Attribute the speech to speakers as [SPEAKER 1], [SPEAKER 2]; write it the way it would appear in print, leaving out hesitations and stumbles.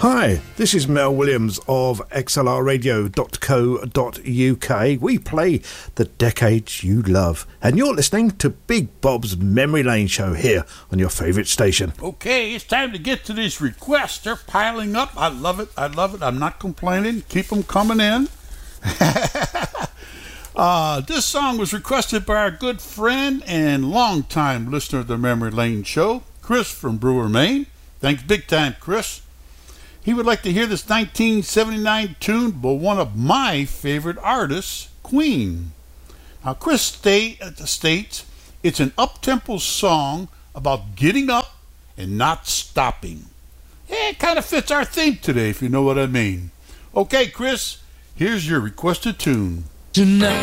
[SPEAKER 1] Hi, this is Mel Williams of xlrradio.co.uk. We play the decades you love, and you're listening to Big Bob's Memory Lane Show here on your favourite station.
[SPEAKER 2] Okay, it's time to get to these requests. They're piling up. I love it. I'm not complaining. Keep them coming in. This song was requested by our good friend and longtime listener of the Memory Lane Show, Chris from Brewer, Maine. Thanks big time, Chris. He would like to hear this 1979 tune by one of my favorite artists, Queen. Now, Chris states it's an up-tempo song about getting up and not stopping. Yeah, it kind of fits our theme today, if you know what I mean. Okay, Chris, here's your requested tune.
[SPEAKER 3] Tonight